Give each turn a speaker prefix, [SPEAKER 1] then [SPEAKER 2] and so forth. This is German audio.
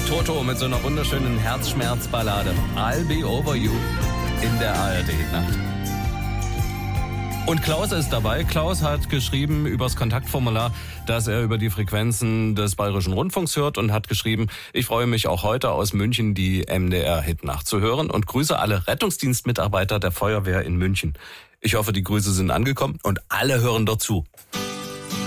[SPEAKER 1] Toto mit so einer wunderschönen Herzschmerzballade. I'll be over you in der ARD-Nacht. Und Klaus ist dabei. Klaus hat geschrieben übers Kontaktformular, dass er über die Frequenzen des Bayerischen Rundfunks hört und hat geschrieben, ich freue mich auch heute aus München die MDR-Hitnacht zu hören und grüße alle Rettungsdienstmitarbeiter der Feuerwehr in München. Ich hoffe, die Grüße sind angekommen und alle hören dort zu.